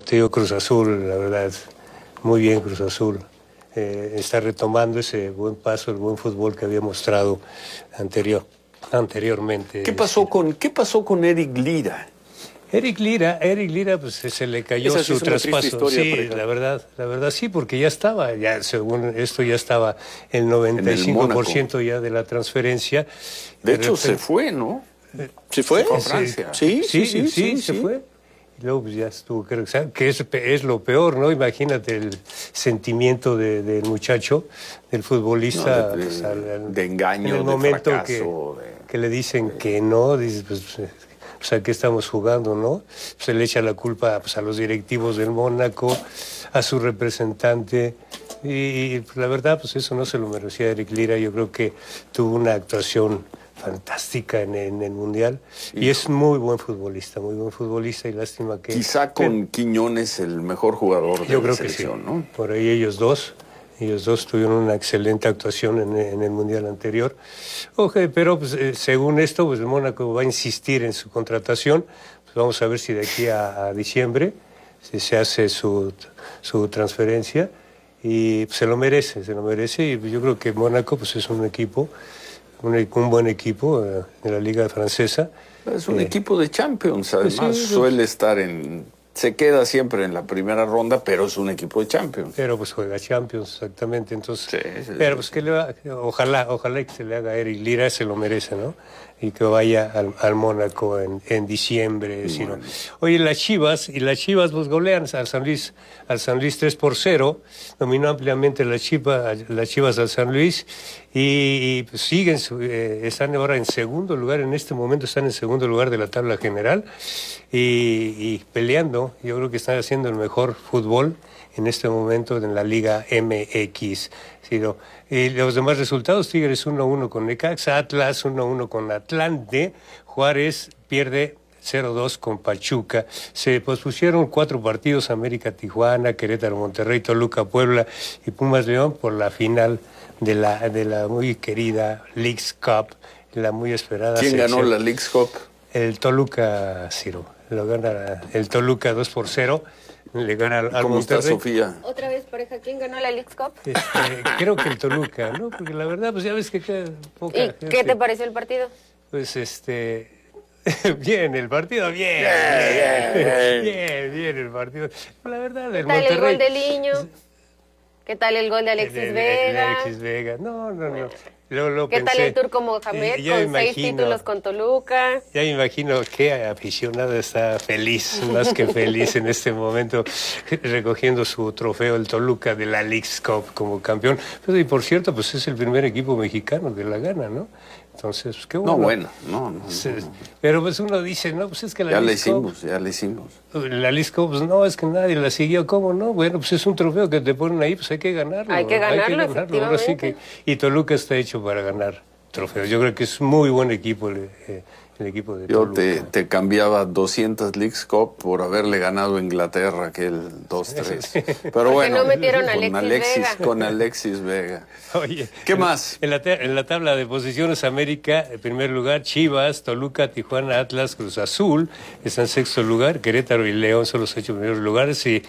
te digo Cruz Azul, la verdad, muy bien Cruz Azul. Está retomando ese buen paso, el buen fútbol que había mostrado anteriormente. ¿Qué pasó con Eric Lira? Eric Lira, pues se le cayó Esa sí su es una triste traspaso. historia, Sí, la verdad sí, porque ya estaba, según esto ya estaba el 95% ya de la transferencia. De hecho, se fue, ¿no? ¿Se fue? Se fue a Francia. Sí, se fue. Y luego pues ya estuvo, creo que es lo peor, ¿no? Imagínate el sentimiento del muchacho, del futbolista. No, de engaño, en el momento de fracaso. Que le dicen que no, dices, pues ¿a qué estamos jugando, no? Se le echa la culpa pues, a los directivos del Mónaco, a su representante, y la verdad, pues eso no se lo merecía Eric Lira. Yo creo que tuvo una actuación fantástica en el Mundial, y es muy buen futbolista, y lástima que... Quizá con Quiñones el mejor jugador de la selección, ¿no? Por ahí ellos dos tuvieron una excelente actuación en el Mundial anterior. Pero pues, según esto, pues el Mónaco va a insistir en su contratación. Pues vamos a ver si de aquí a diciembre se hace su transferencia, y pues, se lo merece, y yo creo que Mónaco pues es un equipo, un buen equipo de la Liga Francesa. Es un equipo de Champions, además suele estar se queda siempre en la primera ronda, pero es un equipo de Champions. Pero pues juega Champions, exactamente, entonces... Sí, pero pues que ojalá que se le haga a Eric Lira, se lo merece, ¿no? Y que vaya al Mónaco en diciembre. Si no. Oye, las Chivas pues golean al San Luis 3-0, dominó ampliamente las Chivas al San Luis, y pues siguen, están ahora en segundo lugar, en este momento están en segundo lugar de la tabla general, y peleando. Yo creo que están haciendo el mejor fútbol en este momento en la Liga MX. ¿Sí, no? Y los demás resultados: Tigres 1-1 con Necaxa, Atlas 1-1 con Atlante, Juárez pierde 0-2 con Pachuca. Se pospusieron 4 partidos: América, Tijuana, Querétaro, Monterrey, Toluca, Puebla y Pumas León, por la final de la muy querida Leagues Cup, la muy esperada. ¿Quién ganó la Leagues Cup? El Toluca, Ciro. Lo gana el Toluca 2-0. Le gana al ¿Cómo Monterrey. está Sofía? Otra vez, pareja, ¿quién ganó la Leagues Cup? Creo que el Toluca, ¿no? Porque la verdad, pues ya ves que queda poca... ¿Y qué te pareció el partido? Pues bien, el partido, bien el partido. La verdad, el Monterrey... ¿Qué tal el gol de Liño? ¿Qué tal el gol de Alexis Vega? Alexis Vega, no. ¿Qué tal el Turco Mohamed con 6 títulos con Toluca? Ya me imagino qué aficionado está feliz, más que feliz en este momento, recogiendo su trofeo, el Toluca, de la Leagues Cup como campeón. Pero, y por cierto, pues es el primer equipo mexicano que la gana, ¿no? Entonces, pues, qué bueno. No. Pero pues uno dice, no, pues es que ya le hicimos. La Leagues Cup, pues no, es que nadie la siguió, ¿cómo no? Bueno, pues es un trofeo que te ponen ahí, pues hay que ganarlo. Hay que ganarlo, efectivamente. Ahora sí que, y Toluca está hecho para ganar trofeos. Yo creo que es muy buen equipo el equipo de Toluca. Yo te cambiaba 200 Leagues Cup por haberle ganado a Inglaterra aquel 2-3. Pero bueno, no metieron a con Alexis Vega. Oye, ¿Qué más? En la tabla de posiciones, América en primer lugar, Chivas, Toluca, Tijuana, Atlas, Cruz Azul está en sexto lugar, Querétaro y León son los 8 primeros lugares, y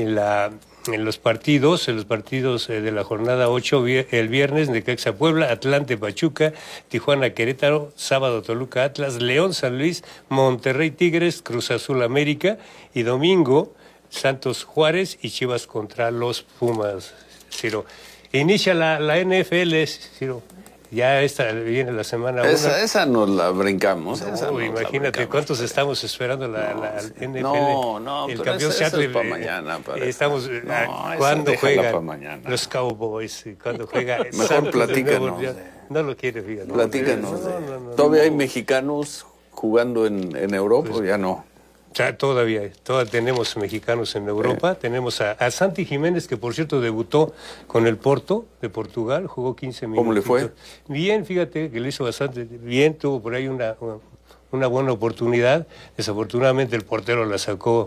en los partidos de la jornada 8, el viernes, Necaxa Puebla, Atlante Pachuca, Tijuana Querétaro, sábado Toluca Atlas, León San Luis, Monterrey Tigres, Cruz Azul América, y domingo Santos Juárez y Chivas contra los Pumas. Ciro, inicia la NFL, Ciro. Ya viene la semana 1. Esa nos la brincamos. Imagínate cuántos estamos esperando la NFL. No, el pero campeón eso es para mañana. Estamos cuando juegan los Cowboys, cuando juega. Mejor platícanos. No lo quiere, fíjate. Platícanos. ¿Todavía hay mexicanos jugando en Europa? Pues, ya no. Todavía tenemos mexicanos en Europa. Tenemos a Santi Jiménez, que por cierto debutó con el Porto de Portugal, jugó 15 minutos. ¿Cómo le fue? Bien, fíjate que lo hizo bastante bien, tuvo por ahí una buena oportunidad. Desafortunadamente el portero la sacó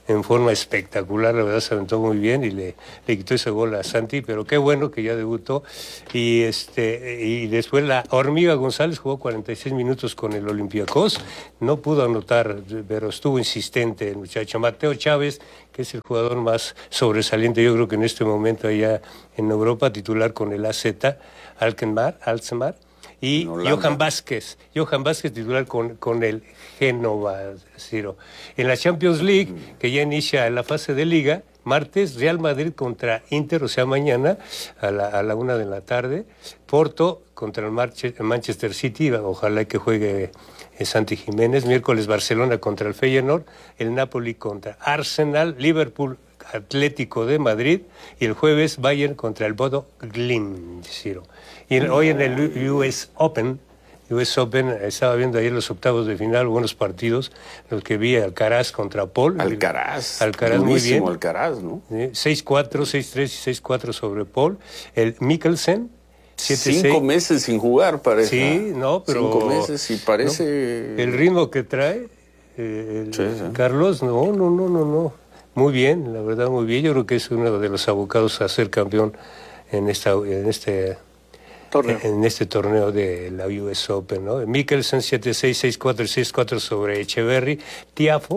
en forma espectacular, la verdad se aventó muy bien y le quitó ese gol a Santi, pero qué bueno que ya debutó. Y después la Hormiga González jugó 46 minutos con el Olympiacos, no pudo anotar, pero estuvo insistente el muchacho. Mateo Chávez, que es el jugador más sobresaliente, yo creo que en este momento allá en Europa, titular con el AZ Alkmaar, y Johan Vázquez titular con el Génova, Ciro. En la Champions League, que ya inicia la fase de Liga, martes, Real Madrid contra Inter, o sea, mañana a la 1 de la tarde, Porto contra el Manchester City, ojalá que juegue Santi Jiménez, miércoles Barcelona contra el Feyenoord, el Napoli contra Arsenal, Liverpool Atlético de Madrid, y el jueves Bayern contra el Bodo Glimt, Ciro. Y hoy en el US Open, estaba viendo ayer los octavos de final, buenos partidos, los que vi, Alcaraz contra Paul. Alcaraz muy bien. Alcaraz, ¿no? 6-4, 6-3 y 6-4 sobre Paul. El Mikkelsen, 7-6. 5 meses sin jugar, parece. Sí, no, pero... 5 meses y parece... ¿no? El ritmo que trae, Carlos, no. Muy bien, la verdad, muy bien. Yo creo que es uno de los abocados a ser campeón en este torneo de la US Open, ¿no? Mikkelsen 7-6, 6-4 y 6-4 sobre Echeverry. Tiafoe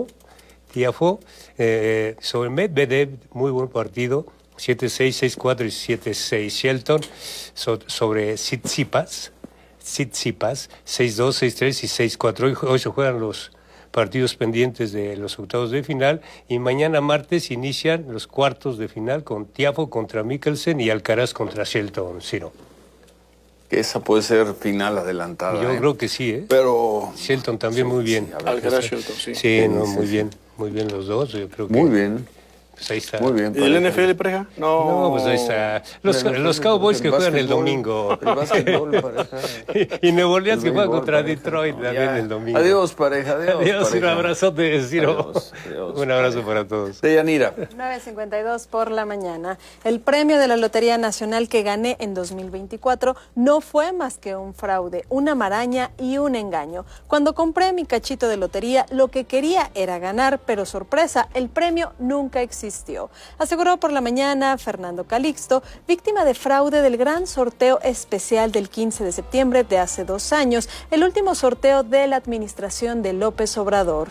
sobre Medvedev, muy buen partido, 7-6, 6-4 y 7-6. Shelton sobre Tsitsipas, 6-2, 6-3 y 6-4. Hoy se juegan los partidos pendientes de los octavos de final, y mañana martes inician los cuartos de final con Tiafoe contra Mikkelsen y Alcaraz contra Shelton, Ciro. Esa puede ser final adelantada. Yo creo que sí, Pero Shelton también muy bien. Alcaraz, Shelton, sí. Sí, muy bien los dos, yo creo que... Muy bien. Pues ahí está. Muy bien. ¿Y el NFL, pareja? No, pues ahí está. Los Cowboys que juegan el domingo. El básquetbol, pareja. Y Nuevo Orleans que juega contra Detroit también el domingo. Adiós, pareja. Adiós, un abrazote, Ciro. Un abrazo para todos. Deyanira. 9:52 por la mañana. El premio de la Lotería Nacional que gané en 2024 no fue más que un fraude, una maraña y un engaño. Cuando compré mi cachito de lotería, lo que quería era ganar, pero sorpresa, el premio nunca existió. Aseguró por la mañana Fernando Calixto, víctima de fraude del gran sorteo especial del 15 de septiembre de hace 2 años, el último sorteo de la administración de López Obrador.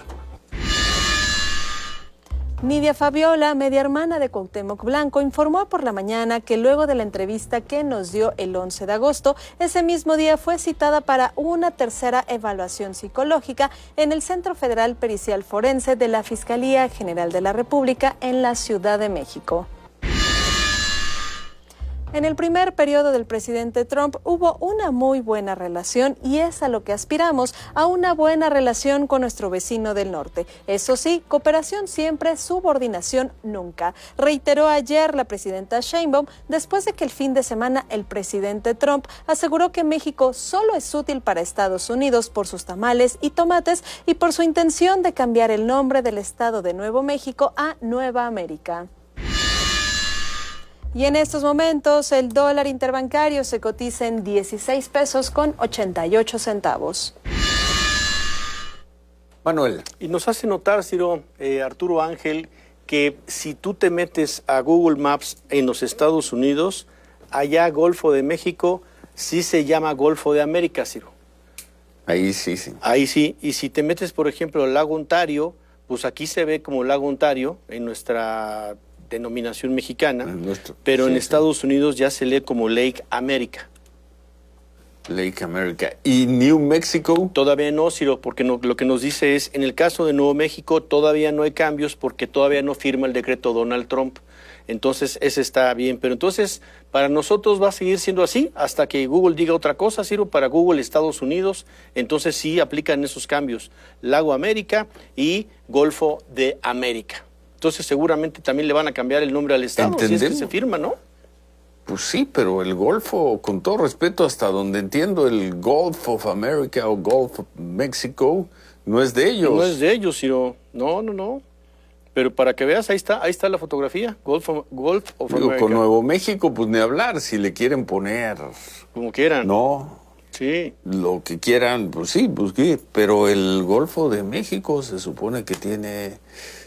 Nidia Fabiola, media hermana de Cuauhtémoc Blanco, informó por la mañana que luego de la entrevista que nos dio el 11 de agosto, ese mismo día fue citada para una tercera evaluación psicológica en el Centro Federal Pericial Forense de la Fiscalía General de la República en la Ciudad de México. En el primer periodo del presidente Trump hubo una muy buena relación y es a lo que aspiramos, a una buena relación con nuestro vecino del norte. Eso sí, cooperación siempre, subordinación nunca, reiteró ayer la presidenta Sheinbaum después de que el fin de semana el presidente Trump aseguró que México solo es útil para Estados Unidos por sus tamales y tomates y por su intención de cambiar el nombre del estado de Nuevo México a Nueva América. Y en estos momentos el dólar interbancario se cotiza en 16 pesos con 88 centavos. Manuel. Y nos hace notar, Ciro, Arturo Ángel, que si tú te metes a Google Maps en los Estados Unidos, allá Golfo de México sí se llama Golfo de América, Ciro. Ahí sí. Ahí sí. Y si te metes, por ejemplo, al lago Ontario, pues aquí se ve como lago Ontario en nuestra denominación mexicana, pero en Estados Unidos ya se lee como Lake America. Lake America. ¿Y New Mexico? Todavía no, Ciro, porque lo que nos dice es, en el caso de Nuevo México todavía no hay cambios porque todavía no firma el decreto Donald Trump. Entonces, ese está bien. Pero entonces, para nosotros va a seguir siendo así hasta que Google diga otra cosa, Ciro. Para Google Estados Unidos, entonces sí aplican esos cambios. Lago América y Golfo de América. Entonces seguramente también le van a cambiar el nombre al estado. ¿Entendemos? Si es que se firma, ¿no? Pues sí, pero el Golfo, con todo respeto, hasta donde entiendo, el Gulf of America o Gulf of Mexico no es de ellos. No es de ellos, Ciro. No. Pero para que veas, ahí está la fotografía, Gulf of America. Con Nuevo México, pues ni hablar, si le quieren poner... Como quieran. No. Sí. Lo que quieran, pues sí, pues qué. Pero el Golfo de México se supone que tiene...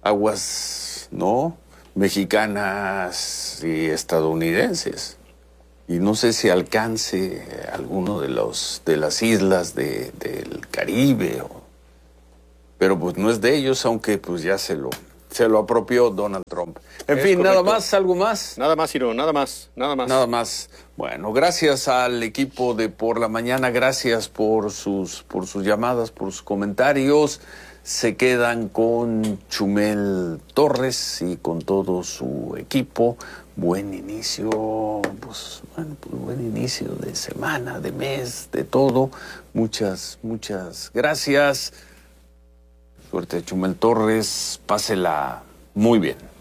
aguas, ¿no?, mexicanas y estadounidenses. Y no sé si alcance alguno de las islas del Caribe, pero pues no es de ellos, aunque pues ya se lo apropió Donald Trump. En fin, correcto. ¿Nada más? ¿Algo más? Nada más, Ciro, nada más. Nada más. Bueno, gracias al equipo de Por la Mañana, gracias por sus llamadas, por sus comentarios. Se quedan con Chumel Torres y con todo su equipo. Buen inicio, buen inicio de semana, de mes, de todo. Muchas gracias. Suerte, Chumel Torres. Pásela muy bien.